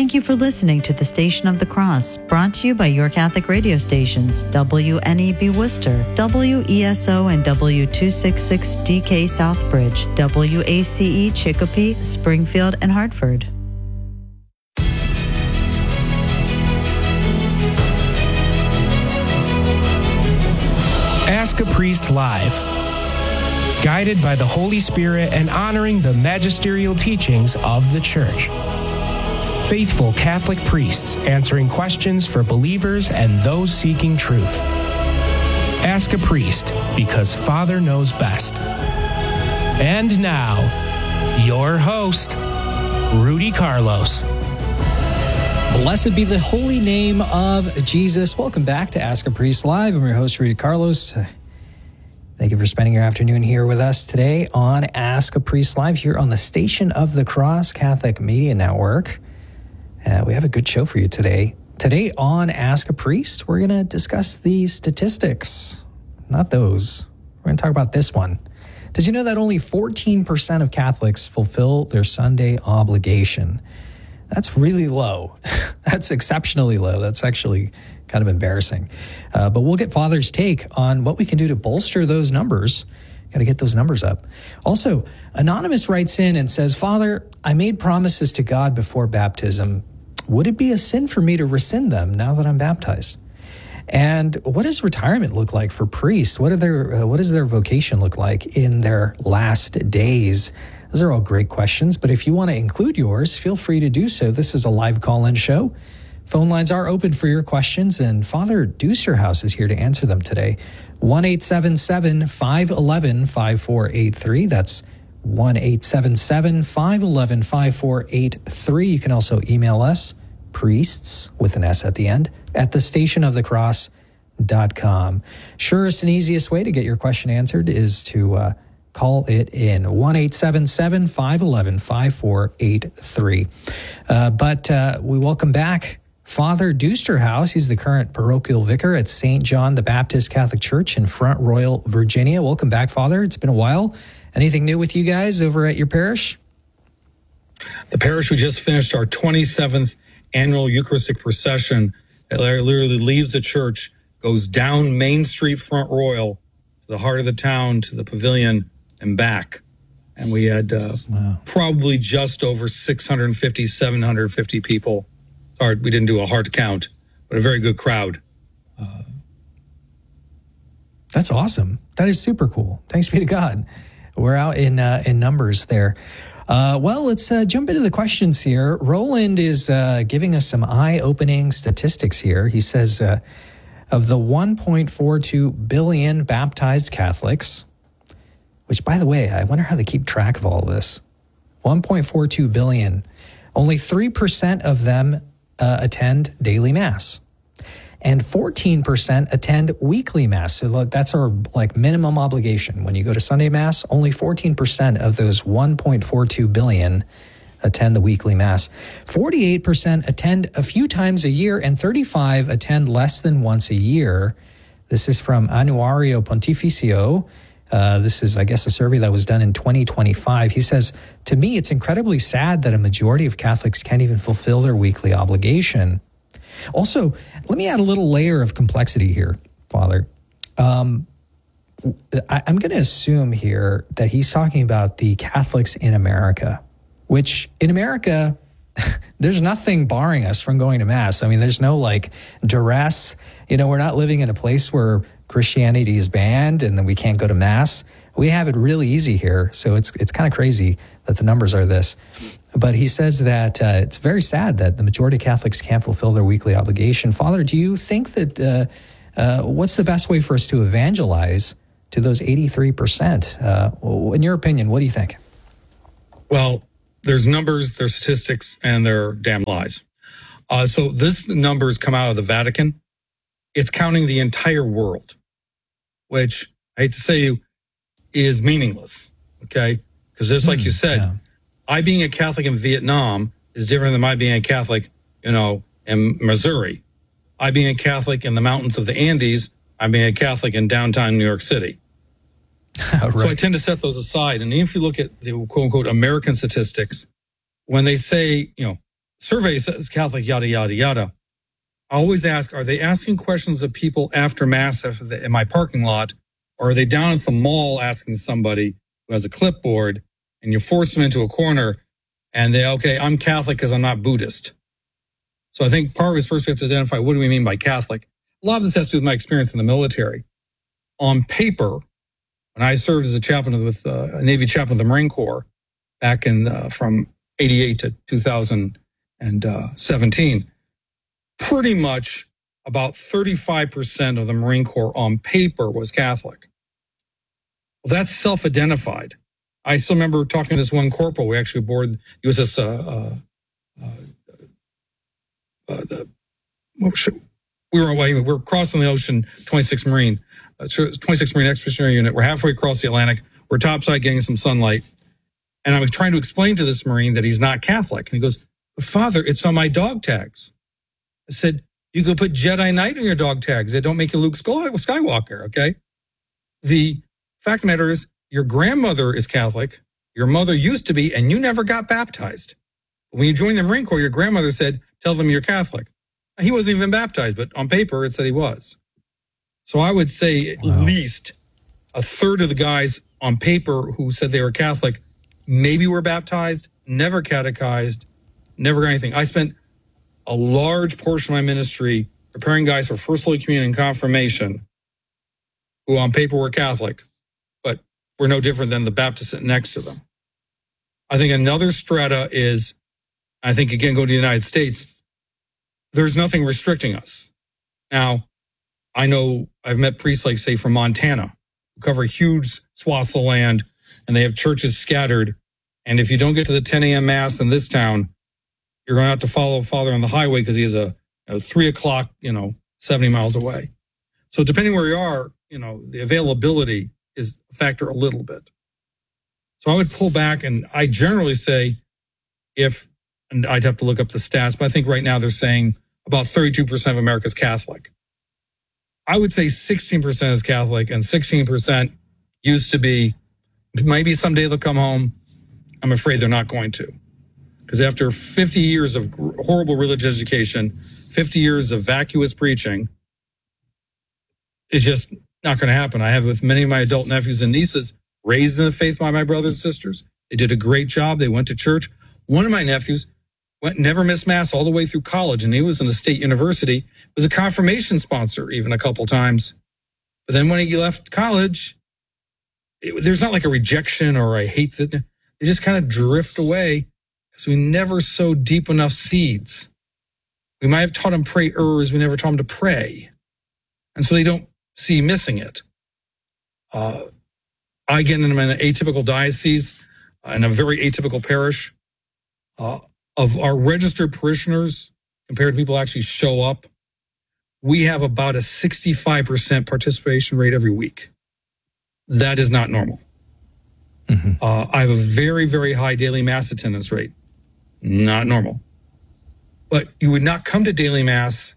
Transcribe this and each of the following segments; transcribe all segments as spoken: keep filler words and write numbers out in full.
Thank you for listening to the Station of the Cross, brought to you by your Catholic radio stations, W N E B Worcester, W E S O and W two sixty-six D K Southbridge, W A C E Chicopee, Springfield, and Hartford. Ask a Priest Live. Guided by the Holy Spirit and honoring the magisterial teachings of the Church. Faithful Catholic priests answering questions for believers and those seeking truth. Ask a Priest, because Father knows best. And now, your host, Rudy Carlos. Blessed be the holy name of Jesus. Welcome back to Ask a Priest Live. I'm your host, Rudy Carlos. Thank you for spending your afternoon here with us today on Ask a Priest Live here on the Station of the Cross Catholic Media Network. Uh, we have a good show for you today. Today on Ask a Priest, we're going to discuss the statistics. Not those. We're going to talk about this one. Did you know that only fourteen percent of Catholics fulfill their Sunday obligation? That's really low. That's exceptionally low. That's actually kind of embarrassing. Uh, but we'll get Father's take on what we can do to bolster those numbers. Got to get those numbers up. Also, Anonymous writes in and says, Father, I made promises to God before baptism. Would it be a sin for me to rescind them now that I'm baptized? And what does retirement look like for priests? What are their, uh, what does their vocation look like in their last days? Those are all great questions, but if you want to include yours, feel free to do so. This is a live call-in show. Phone lines are open for your questions, and Father Dusterhouse is here to answer them today. one eight seven seven, five one one, five four eight three. That's one eight seven seven, five one one, five four eight three. You can also email us, priests, with an S at the end, at the station of the cross dot com. Surest and easiest way to get your question answered is to uh, call it in, one eight seven seven, five one one, five four eight three. Uh, but uh, we welcome back Father Dusterhouse. He's the current parochial vicar at Saint John the Baptist Catholic Church in Front Royal, Virginia. Welcome back, Father. It's been a while. Anything new with you guys over at your parish? The parish, we just finished our twenty-seventh annual Eucharistic procession. It literally leaves the church, goes down Main Street, Front Royal, to the heart of the town, to the pavilion, and back. And we had uh, wow. probably just over six hundred fifty, seven hundred fifty people. Sorry, we didn't do a hard count, but a very good crowd. Uh, That's awesome. That is super cool. Thanks be to God. We're out in uh, in numbers there. Uh, well, let's uh, jump into the questions here. Roland is uh, giving us some eye-opening statistics here. He says, uh, of the one point four two billion baptized Catholics, which, by the way, I wonder how they keep track of all this. one point four two billion. Only three percent of them uh, attend daily Mass. And fourteen percent attend weekly Mass. So that's our like minimum obligation. When you go to Sunday Mass, only fourteen percent of those one point four two billion attend the weekly Mass. forty-eight percent attend a few times a year, and thirty-five attend less than once a year. This is from Annuario Pontificio. Uh, this is, I guess, a survey that was done in twenty twenty-five. He says, to me, it's incredibly sad that a majority of Catholics can't even fulfill their weekly obligation. Also, let me add a little layer of complexity here, Father. Um, I, I'm going to assume here that he's talking about the Catholics in America, which in America, there's nothing barring us from going to Mass. I mean, there's no like duress. You know, we're not living in a place where Christianity is banned and then we can't go to Mass. We have it really easy here. So it's it's kind of crazy that the numbers are this. But he says that uh, it's very sad that the majority of Catholics can't fulfill their weekly obligation. Father, do you think that, uh, uh, what's the best way for us to evangelize to those eighty-three percent? Uh, in your opinion, what do you think? Well, there's numbers, there's statistics, and there are damn lies. Uh, so this numbers come out of the Vatican. It's counting the entire world, which I hate to say is meaningless, okay? Because just like mm, you said, yeah. I being a Catholic in Vietnam is different than my being a Catholic, you know, in Missouri. I being a Catholic in the mountains of the Andes, I being a Catholic in downtown New York City. Right. So I tend to set those aside. And if you look at the quote unquote American statistics, when they say, you know, survey says Catholic, yada, yada, yada. I always ask, are they asking questions of people after Mass in my parking lot, or are they down at the mall asking somebody who has a clipboard, and you force them into a corner, and they, okay, I'm Catholic because I'm not Buddhist. So I think part of it is first we have to identify, what do we mean by Catholic? A lot of this has to do with my experience in the military. On paper, when I served as a chaplain with uh, a Navy chaplain of the Marine Corps back in uh, from eighty-eight to two thousand seventeen, pretty much about thirty-five percent of the Marine Corps on paper was Catholic. Well, that's self-identified. I still remember talking to this one corporal. We actually aboard U S S, uh, uh, uh, uh, the, what was it? we were we were crossing the ocean, twenty-sixth Marine, uh, twenty-sixth Marine Expeditionary Unit. We're halfway across the Atlantic. We're topside getting some sunlight. And I was trying to explain to this Marine that he's not Catholic. And he goes, Father, it's on my dog tags. I said, you could put Jedi Knight on your dog tags. They don't make you Luke Skywalker, okay? The fact of the matter is, your grandmother is Catholic, your mother used to be, and you never got baptized. When you joined the Marine Corps, your grandmother said, tell them you're Catholic. Now, he wasn't even baptized, but on paper, it said he was. So I would say at wow. least a third of the guys on paper who said they were Catholic maybe were baptized, never catechized, never got anything. I spent a large portion of my ministry preparing guys for First Holy Communion and confirmation who on paper were Catholic, but were no different than the Baptist sitting next to them. I think another strata is, I think, again, go to the United States, there's nothing restricting us. Now, I know I've met priests like, say, from Montana, who cover huge swaths of land, and they have churches scattered. And if you don't get to the ten a.m. Mass in this town, you're going to have to follow a father on the highway because he has a, a three o'clock, you know, seventy miles away. So depending where you are, you know, the availability is a factor a little bit. So I would pull back, and I generally say if, and I'd have to look up the stats, but I think right now they're saying about thirty-two percent of America is Catholic. I would say sixteen percent is Catholic, and sixteen percent used to be, maybe someday they'll come home. I'm afraid they're not going to. Because after fifty years of horrible religious education, fifty years of vacuous preaching, it's just not going to happen. I have with many of my adult nephews and nieces raised in the faith by my brothers and sisters. They did a great job. They went to church. One of my nephews went never missed Mass all the way through college, and he was in a state university, was a confirmation sponsor even a couple times. But then when he left college, it, there's not like a rejection or I hate that. They just kind of drift away because we never sow deep enough seeds. We might have taught them prayers. We never taught them to pray. And so they don't see missing it. Uh, I get in an atypical diocese uh, in a very atypical parish. Uh, of our registered parishioners, compared to people who actually show up, we have about a sixty-five percent participation rate every week. That is not normal. Mm-hmm. Uh, I have a very, very high daily Mass attendance rate. Not normal. But you would not come to daily Mass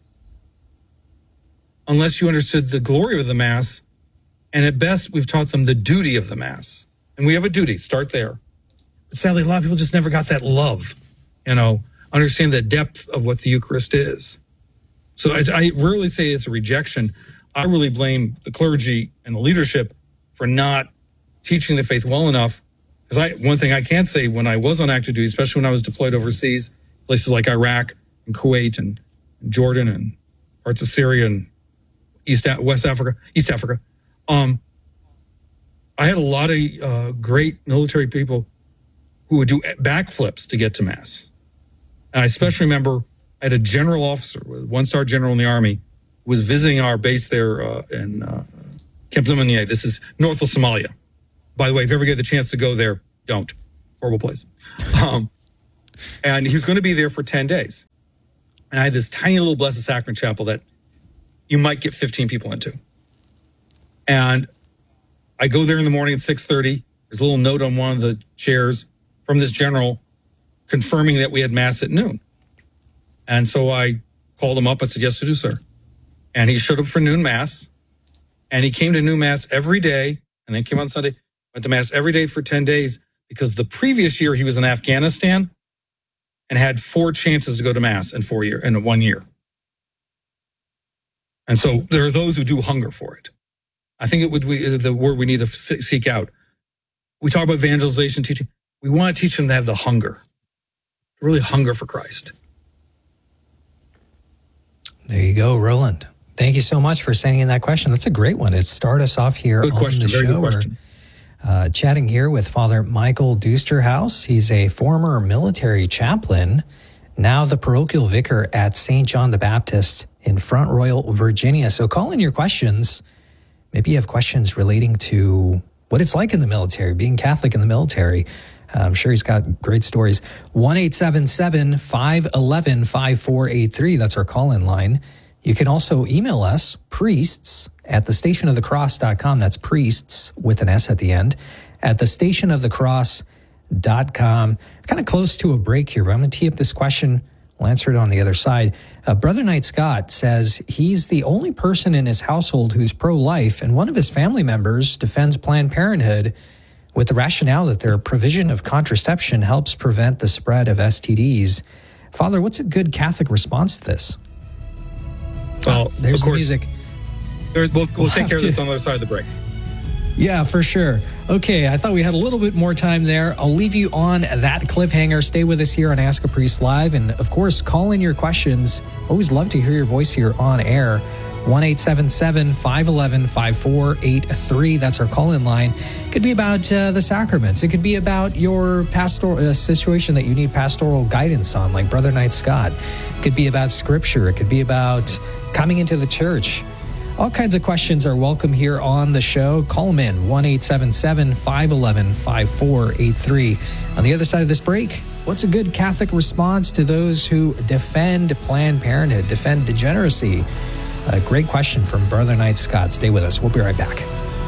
unless you understood the glory of the Mass. And at best, we've taught them the duty of the Mass. And we have a duty. Start there. But sadly, a lot of people just never got that love, you know, understand the depth of what the Eucharist is. So I, I rarely say it's a rejection. I really blame the clergy and the leadership for not teaching the faith well enough. Because I, one thing I can say, when I was on active duty, especially when I was deployed overseas, places like Iraq and Kuwait and, and Jordan and parts of Syria and East West Africa, East Africa, um, I had a lot of uh, great military people who would do backflips to get to Mass. And I especially remember I had a general officer, one-star general in the Army, who was visiting our base there uh, in uh, Camp Lemonnier. This is north of Somalia. By the way, if you ever get the chance to go there, don't. Horrible place. Um, and he was going to be there for ten days. And I had this tiny little Blessed Sacrament chapel that you might get fifteen people into. And I go there in the morning at six thirty. There's a little note on one of the chairs from this general confirming that we had Mass at noon. And so I called him up and said, yes, to do, sir. And he showed up for noon Mass. And he came to noon Mass every day. And then came on Sunday, went to Mass every day for ten days because the previous year he was in Afghanistan. and had four chances to go to Mass in four year in one year. And so there are those who do hunger for it. I think it would be the word we need to seek out. We talk about evangelization teaching. We want to teach them to have the hunger, really hunger for Christ. There you go, Roland. Thank you so much for sending in that question. That's a great one. It started us off here good on question, the very show. Good question. Uh, chatting here with Father Michael Dusterhouse. He's a former military chaplain, now the parochial vicar at Saint John the Baptist in Front Royal, Virginia. So call in your questions. Maybe you have questions relating to what it's like in the military, being Catholic in the military. I'm sure he's got great stories. one eight seven seven, five one one, five four eight three. That's our call-in line. You can also email us, priests at the station of the cross dot com. That's priests with an S at the end, at the station of the cross dot com. Kind of close to a break here, but I'm going to tee up this question. We'll answer it on the other side. Uh, Brother Knight Scott says he's the only person in his household who's pro-life, and one of his family members defends Planned Parenthood with the rationale that their provision of contraception helps prevent the spread of S T Ds. Father, what's a good Catholic response to this? Well, oh, there's of course, the music. There, we'll, we'll, we'll take care to, of this on the other side of the break. Yeah, for sure. Okay, I thought we had a little bit more time there. I'll leave you on that cliffhanger. Stay with us here on Ask a Priest Live. And, of course, call in your questions. Always love to hear your voice here on air. one eight seven seven, five one one, five four eight three. That's our call-in line. It could be about uh, the sacraments. It could be about your pastoral uh, situation that you need pastoral guidance on, like Brother Knight Scott. It could be about Scripture. It could be about coming into the church. All kinds of questions are welcome here on the show. Call them in, one eight seven seven, five one one, five four eight three. On the other side of this break, what's a good Catholic response to those who defend Planned Parenthood, defend degeneracy? A great question from Brother Knight Scott. Stay with us. We'll be right back.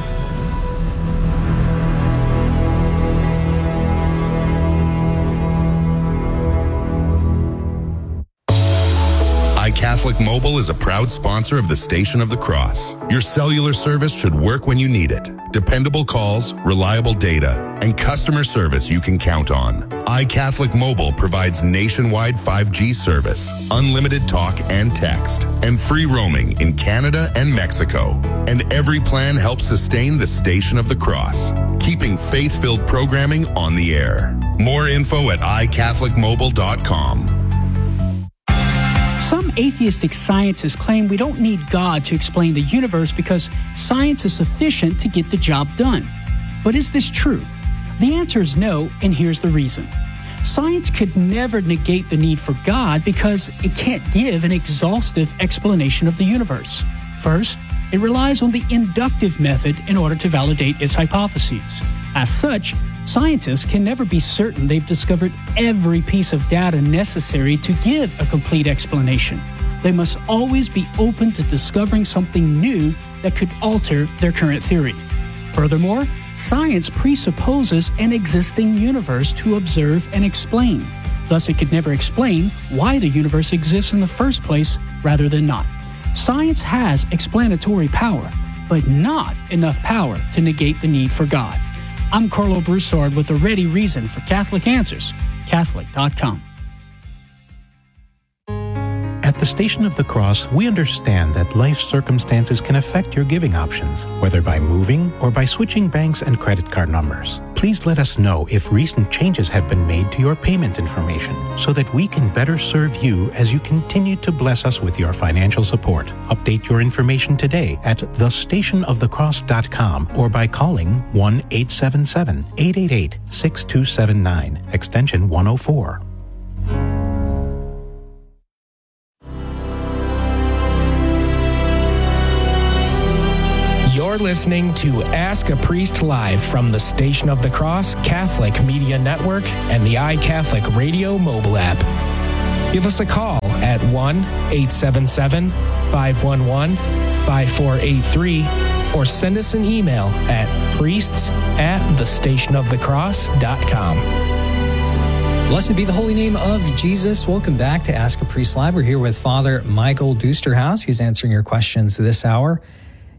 iCatholic Mobile is a proud sponsor of the Station of the Cross. Your cellular service should work when you need it. Dependable calls, reliable data, and customer service you can count on. iCatholic Mobile provides nationwide five G service, unlimited talk and text, and free roaming in Canada and Mexico. And every plan helps sustain the Station of the Cross, keeping faith-filled programming on the air. More info at i catholic mobile dot com. Some atheistic scientists claim we don't need God to explain the universe because science is sufficient to get the job done. But is this true? The answer is no, and here's the reason. Science could never negate the need for God because it can't give an exhaustive explanation of the universe. First, it relies on the inductive method in order to validate its hypotheses. As such, scientists can never be certain they've discovered every piece of data necessary to give a complete explanation. They must always be open to discovering something new that could alter their current theory. Furthermore, science presupposes an existing universe to observe and explain. Thus, it could never explain why the universe exists in the first place rather than not. Science has explanatory power, but not enough power to negate the need for God. I'm Carlo Broussard with a ready reason for Catholic Answers, Catholic dot com. At the Station of the Cross, we understand that life circumstances can affect your giving options, whether by moving or by switching banks and credit card numbers. Please let us know if recent changes have been made to your payment information so that we can better serve you as you continue to bless us with your financial support. Update your information today at the station of the cross dot com or by calling one eight seven seven, eight eight eight, six two seven nine, extension one oh four. You're listening to Ask a Priest Live from the Station of the Cross Catholic Media Network and the iCatholic Radio mobile app. Give us a call at one eight seven seven, five one one, five four eight three or send us an email at priests at the station of the cross dot com. Blessed be the holy name of Jesus. Welcome back to Ask a Priest Live. We're here with Father Michael Dusterhouse. He's answering your questions this hour.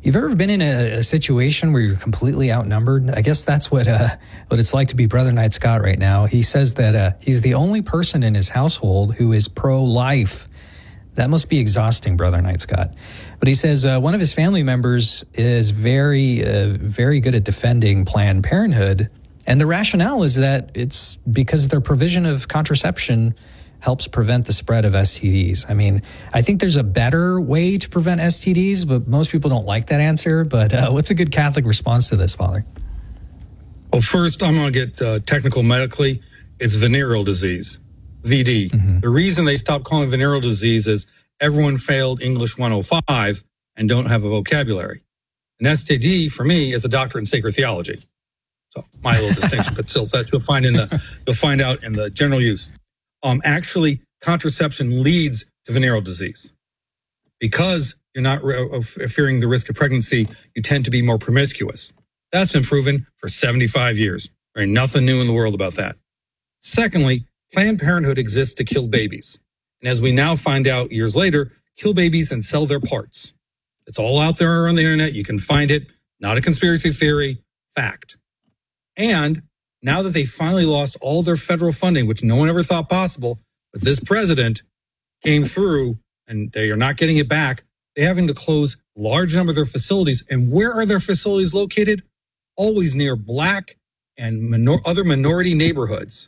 You've ever been in a, a situation where you're completely outnumbered? I guess that's what uh, what it's like to be Brother Knight Scott right now. He says that uh, he's the only person in his household who is pro-life. That must be exhausting, Brother Knight Scott. But he says uh, one of his family members is very, uh, very good at defending Planned Parenthood. And the rationale is that it's because their provision of contraception helps prevent the spread of S T Ds. I mean, I think there's a better way to prevent S T Ds, but most people don't like that answer. But uh, what's a good Catholic response to this, Father? Well, first, I'm going to get uh, technical medically. It's venereal disease, V D. Mm-hmm. The reason they stopped calling it venereal disease is everyone failed English one oh five and don't have a vocabulary. An S T D, for me, is a doctorate in sacred theology. So my little distinction, but still, that you'll find in the you'll find out in the general use. Um, actually, contraception leads to venereal disease. Because you're not re- fearing the risk of pregnancy, you tend to be more promiscuous. That's been proven for seventy-five years. There ain't nothing new in the world about that. Secondly, Planned Parenthood exists to kill babies. And as we now find out years later, kill babies and sell their parts. It's all out there on the internet. You can find it. Not a conspiracy theory, fact. And now that they finally lost all their federal funding, which no one ever thought possible, but this president came through and they are not getting it back, they're having to close a large number of their facilities. And where are their facilities located? Always near black and minor- other minority neighborhoods.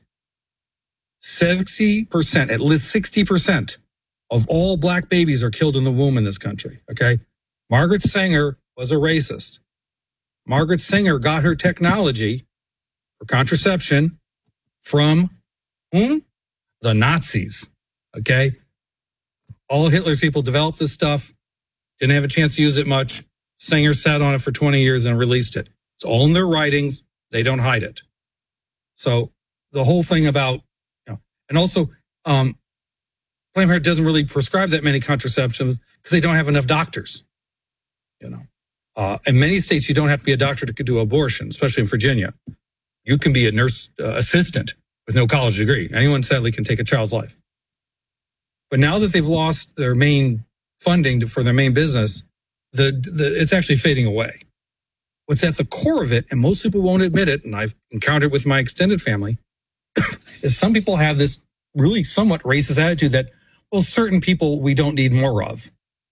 sixty percent, at least sixty percent of all black babies are killed in the womb in this country, okay? Margaret Sanger was a racist. Margaret Sanger got her technology for contraception from whom? The Nazis, okay? All Hitler's people developed this stuff, didn't have a chance to use it much. Sanger sat on it for twenty years and released it. It's all in their writings. They don't hide it. So the whole thing about, you know, and also, um, Planned Parenthood doesn't really prescribe that many contraceptives because they don't have enough doctors, you know. Uh, in many states, you don't have to be a doctor to do abortion, especially in Virginia. You can be a nurse uh, assistant with no college degree. Anyone, sadly, can take a child's life. But now that they've lost their main funding to, for their main business, the, the it's actually fading away. What's at the core of it, and most people won't admit it, and I've encountered with my extended family, is some people have this really somewhat racist attitude that, well, certain people we don't need more of.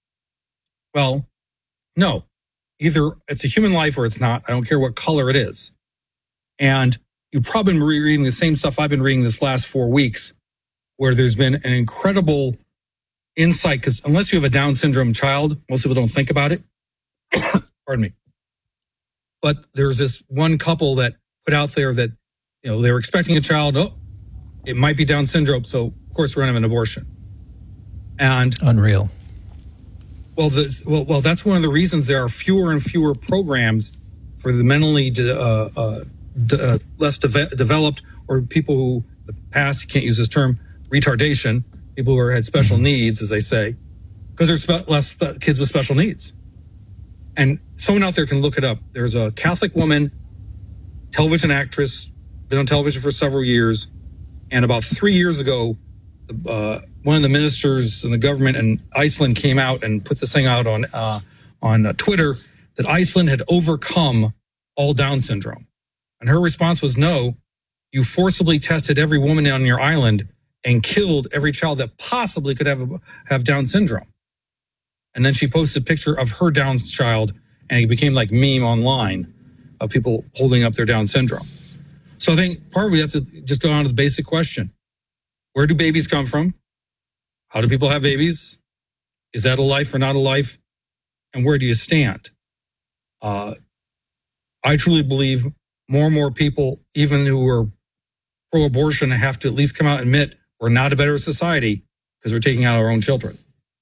Well, no. Either it's a human life or it's not. I don't care what color it is. And you've probably been reading the same stuff I've been reading this last four weeks, where there's been an incredible insight, because unless you have a Down syndrome child, most people don't think about it. Pardon me. But there's this one couple that put out there that, you know, they were expecting a child. Oh, it might be Down syndrome. So, of course, we're going to have an abortion. And unreal. Well, the, well, well, that's one of the reasons there are fewer and fewer programs for the mentally de, uh, uh, de, uh, less de- developed, or people who, the past, you can't use this term, retardation, people who had special mm-hmm. needs, as they say, because there's spe- less spe- kids with special needs. And someone out there can look it up. There's a Catholic woman, television actress, been on television for several years, and about three years ago, uh, one of the ministers in the government in Iceland came out and put this thing out on uh, on uh, Twitter that Iceland had overcome all Down syndrome. And her response was, no, you forcibly tested every woman on your island and killed every child that possibly could have have Down syndrome. And then she posted a picture of her Down child, and it became like meme online of people holding up their Down syndrome. So I think part of we have to just go on to the basic question. Where do babies come from? How do people have babies? Is that a life or not a life? And where do you stand? Uh, I truly believe more and more people, even who are pro-abortion, have to at least come out and admit we're not a better society because we're taking out our own children.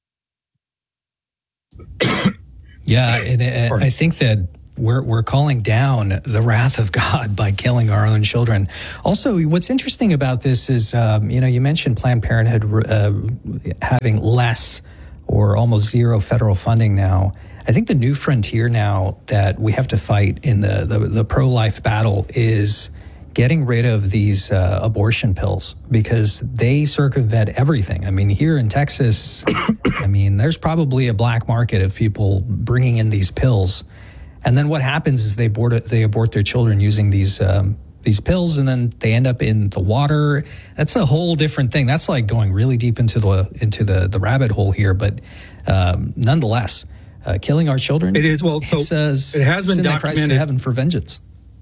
Yeah, and, and I think that we're we're calling down the wrath of God by killing our own children. Also, what's interesting about this is, um, you know, you mentioned Planned Parenthood uh, having less or almost zero federal funding now. I think the new frontier now that we have to fight in the, the, the pro-life battle is getting rid of these uh, abortion pills because they circumvent everything. I mean, here in Texas, I mean, there's probably a black market of people bringing in these pills. And then what happens is they abort, they abort their children using these um, these pills, and then they end up in the water. That's a whole different thing. That's like going really deep into the into the, the rabbit hole here. But um, nonetheless, uh, killing our children. It is well. So it says it has been send Christ to documented. heaven for vengeance.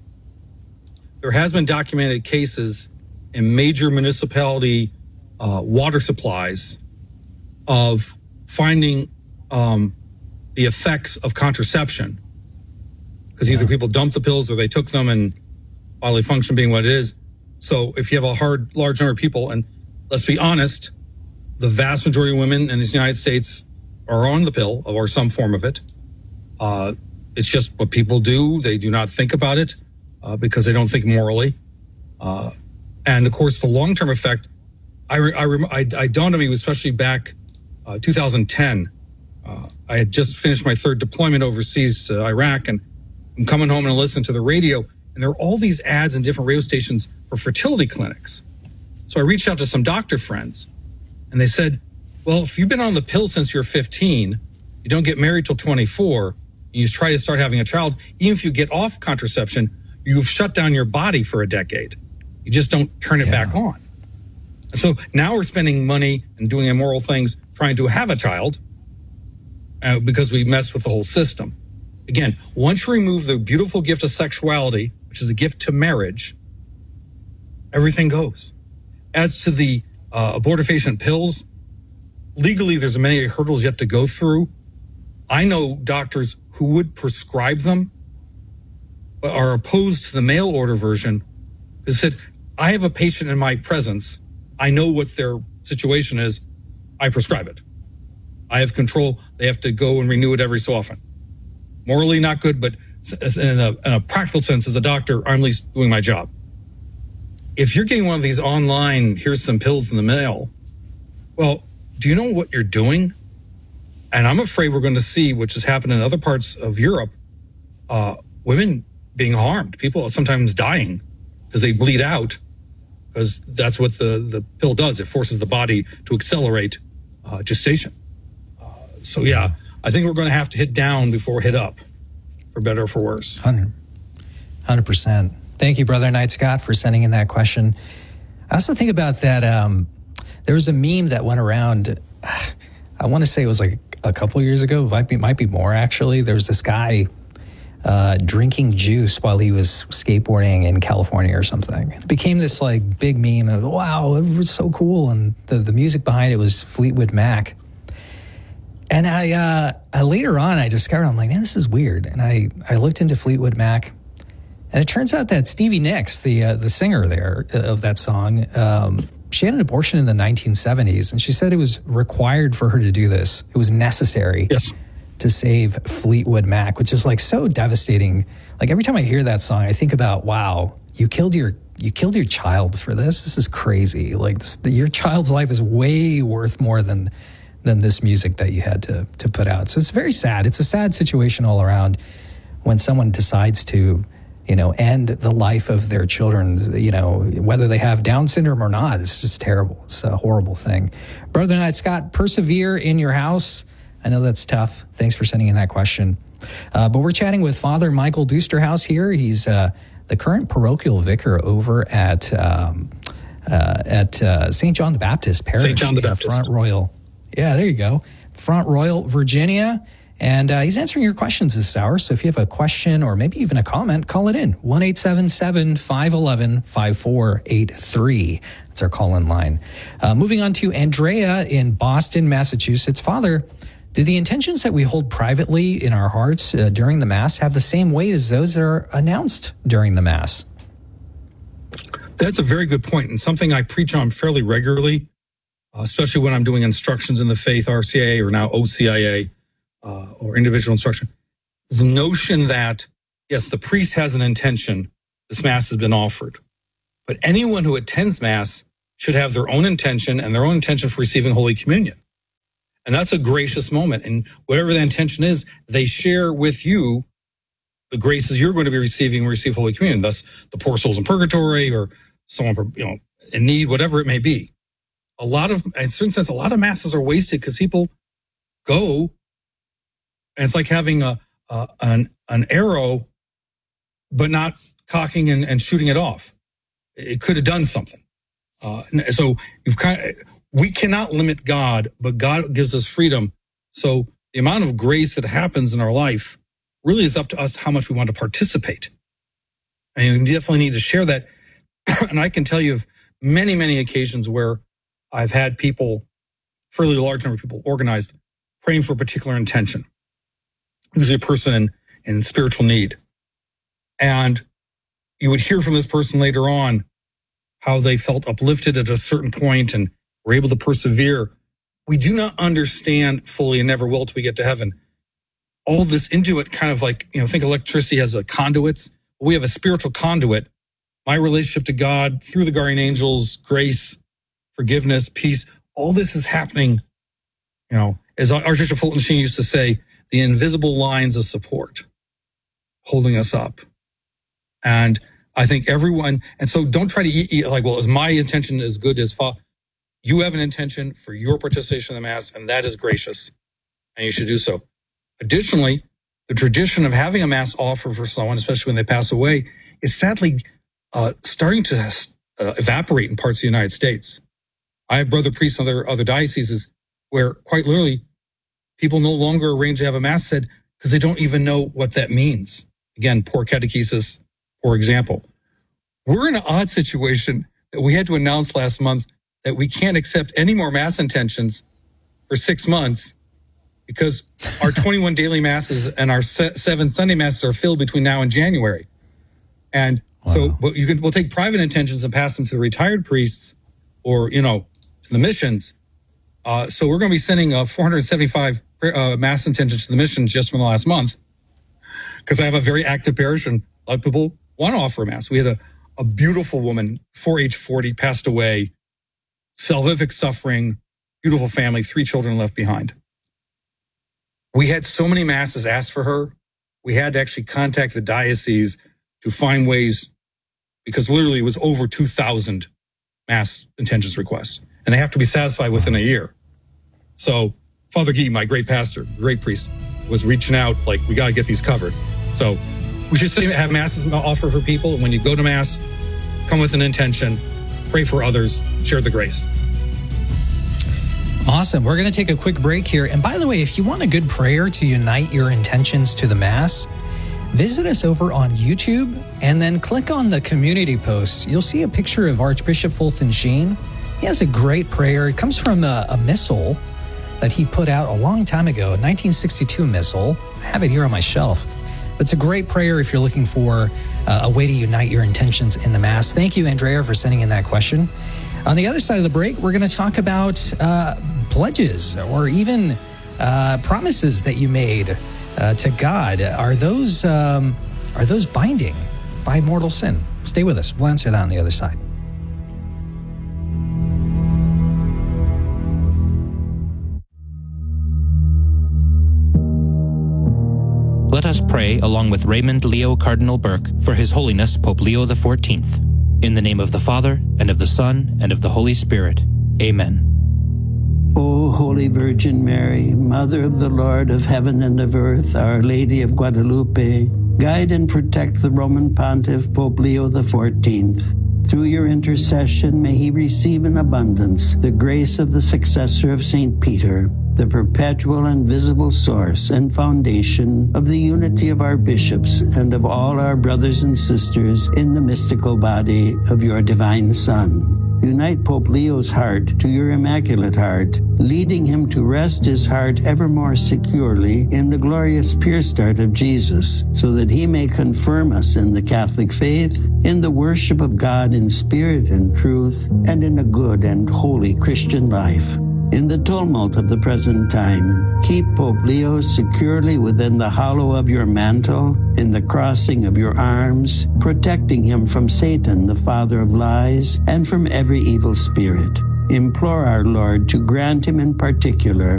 There has been documented cases in major municipality uh, water supplies of finding um, the effects of contraception, because either people dumped the pills or they took them, and bodily function being what it is. So if you have a hard, large number of people, and let's be honest, the vast majority of women in the United States are on the pill or some form of it. Uh, it's just what people do. They do not think about it uh, because they don't think morally. Uh, and of course, the long-term effect, I, re, I, rem, I, I dawned on me, especially back uh, two thousand ten. Uh, I had just finished my third deployment overseas to Iraq, and I'm coming home and I listen to the radio, and there are all these ads in different radio stations for fertility clinics. So I reached out to some doctor friends, and they said, well, if you've been on the pill since you're fifteen, you don't get married till twenty-four, and you try to start having a child, even if you get off contraception, you've shut down your body for a decade. You just don't turn it yeah. back on. And so now we're spending money and doing immoral things trying to have a child uh, because we mess with the whole system. Again, once you remove the beautiful gift of sexuality, which is a gift to marriage, everything goes. As to the uh, abortifacient pills, legally, there's many hurdles you have to go through. I know doctors who would prescribe them but are opposed to the mail order version. They said, I have a patient in my presence. I know what their situation is. I prescribe it. I have control. They have to go and renew it every so often. Morally not good, but in a, in a practical sense, as a doctor, I'm at least doing my job. If you're getting one of these online, here's some pills in the mail, well, do you know what you're doing? And I'm afraid we're going to see, which has happened in other parts of Europe, uh, women being harmed, people sometimes dying because they bleed out, because that's what the, the pill does. It forces the body to accelerate uh, gestation. Uh, so, yeah, I think we're going to have to hit down before we hit up, for better or for worse. one hundred percent. Thank you, Brother Knight Scott, for sending in that question. I also think about that. Um, there was a meme that went around, I want to say it was like a couple years ago, might be, might be more actually. There was this guy uh, drinking juice while he was skateboarding in California or something. It became this like big meme of, wow, it was so cool. And the, the music behind it was Fleetwood Mac. And I, uh, I later on, I discovered, I'm like, man, this is weird. And I, I looked into Fleetwood Mac, and it turns out that Stevie Nicks, the uh, the singer there of that song, um, she had an abortion in the nineteen seventies, and she said it was required for her to do this. It was necessary yes. to save Fleetwood Mac, which is like so devastating. Like every time I hear that song, I think about, wow, you killed your you killed your child for this. This is crazy. Like this, your child's life is way worth more than than this music that you had to to put out. So it's very sad. It's a sad situation all around when someone decides to, you know, end the life of their children, you know, whether they have Down syndrome or not. It's just terrible. It's a horrible thing. Brother Knight Scott, persevere in your house. I know that's tough. Thanks for sending in that question. Uh, but we're chatting with Father Michael Dusterhouse here. He's uh, the current parochial vicar over at um, uh, at uh, Saint John the Baptist Parish. Saint John the Baptist. Front Royal. Yeah, there you go. Front Royal, Virginia. And uh, he's answering your questions this hour. So if you have a question or maybe even a comment, call it in. one eight seven seven, five one one, five four eight three. That's our call-in line. Uh, moving on to Andrea in Boston, Massachusetts. Father, do the intentions that we hold privately in our hearts uh, during the Mass have the same weight as those that are announced during the Mass? That's a very good point, and something I preach on fairly regularly, uh, especially when I'm doing instructions in the faith, R C I A or now O C I A. Uh, or individual instruction, the notion that, yes, the priest has an intention, this Mass has been offered, but anyone who attends Mass should have their own intention and their own intention for receiving Holy Communion. And that's a gracious moment. And whatever the intention is, they share with you the graces you're going to be receiving when you receive Holy Communion. Thus, the poor souls in purgatory or someone, you know, in need, whatever it may be. A lot of, in a certain sense, a lot of masses are wasted because people go, and it's like having a, a an an arrow, but not cocking and, and shooting it off. It could have done something. Uh, so you've kind of, we cannot limit God, but God gives us freedom. So the amount of grace that happens in our life really is up to us how much we want to participate. And you definitely need to share that. And I can tell you of many, many occasions where I've had people, fairly large number of people organized, praying for a particular intention. Usually a person in, in spiritual need. And you would hear from this person later on how they felt uplifted at a certain point and were able to persevere. We do not understand fully and never will till we get to heaven. All this into it, kind of like, you know, think electricity has a conduits. We have a spiritual conduit. My relationship to God through the guardian angels, grace, forgiveness, peace, all this is happening, you know, as Archbishop Fulton Sheen used to say, the invisible lines of support holding us up. And I think everyone, and so don't try to eat, eat like, well, is my intention as good as fa-? You have an intention for your participation in the Mass, and that is gracious, and you should do so. Additionally, the tradition of having a Mass offer for someone, especially when they pass away, is sadly uh, starting to uh, evaporate in parts of the United States. I have brother priests in other, other dioceses where, quite literally, people no longer arrange to have a Mass said because they don't even know what that means. Again, poor catechesis, for example. We're in an odd situation that we had to announce last month that we can't accept any more Mass intentions for six months because our twenty-one daily Masses and our se- seven Sunday Masses are filled between now and January. And wow. so well, you can, we'll take private intentions and pass them to the retired priests or, you know, to the missions. Uh, so we're going to be sending uh, four hundred seventy-five uh, Mass intentions to the missions just from the last month because I have a very active parish and a lot of people want to offer a Mass. We had a, a beautiful woman, four age forty, passed away, salvific suffering, beautiful family, three children left behind. We had so many Masses asked for her. We had to actually contact the diocese to find ways because literally it was over two thousand Mass intentions requests. And they have to be satisfied within a year. So Father Guy, my great pastor, great priest, was reaching out like, we got to get these covered. So we should have Masses offer for people. And when you go to Mass, come with an intention, pray for others, share the grace. Awesome. We're going to take a quick break here. And by the way, if you want a good prayer to unite your intentions to the Mass, visit us over on YouTube and then click on the community posts. You'll see a picture of Archbishop Fulton Sheen. He has a great prayer. It comes from a, a missal that he put out a long time ago, a nineteen sixty-two missal. I have it here on my shelf. It's a great prayer if you're looking for uh, a way to unite your intentions in the Mass. Thank you, Andrea, for sending in that question. On the other side of the break, we're going to talk about uh, pledges or even uh, promises that you made uh, to God. Are those um, are those binding by mortal sin? Stay with us. We'll answer that on the other side. Let us pray along with Raymond Leo Cardinal Burke for His Holiness Pope Leo the fourteenth. In the name of the Father, and of the Son, and of the Holy Spirit. Amen. O Holy Virgin Mary, Mother of the Lord of heaven and of earth, Our Lady of Guadalupe, guide and protect the Roman Pontiff Pope Leo the fourteenth. Through your intercession, may he receive in abundance the grace of the successor of Saint Peter, the perpetual and visible source and foundation of the unity of our bishops and of all our brothers and sisters in the mystical body of your divine Son. Unite Pope Leo's heart to your Immaculate Heart, leading him to rest his heart ever more securely in the glorious pure start of Jesus, so that he may confirm us in the Catholic faith, in the worship of God in spirit and truth, and in a good and holy Christian life. In the tumult of the present time, keep Pope Leo securely within the hollow of your mantle, in the crossing of your arms, protecting him from Satan, the father of lies, and from every evil spirit. Implore our Lord to grant him in particular